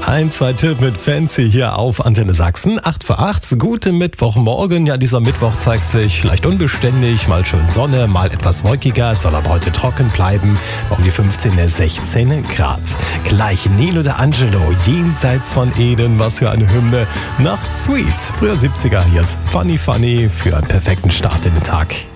Ein, zwei Tipp mit Fancy hier auf Antenne Sachsen. 8 vor 8. Guten Mittwochmorgen. Ja, dieser Mittwoch zeigt sich leicht unbeständig. Mal schön Sonne, mal etwas wolkiger. Es soll aber heute trocken bleiben. Um die 15, 16 Grad. Gleich Nilo D'Angelo, jenseits von Eden. Was für eine Hymne. Nach Sweet. Früher 70er. Hier ist Funny Funny für einen perfekten Start in den Tag.